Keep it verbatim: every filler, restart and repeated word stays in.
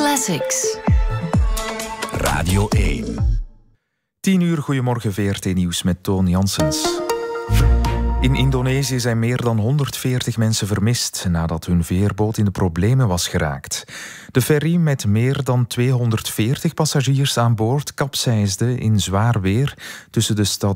Classics. Radio één. tien uur, goedemorgen V R T Nieuws met Toon Janssens. In Indonesië zijn meer dan honderdveertig mensen vermist nadat hun veerboot in de problemen was geraakt. De ferry met meer dan tweehonderdveertig passagiers aan boord kapseisde in zwaar weer tussen de stad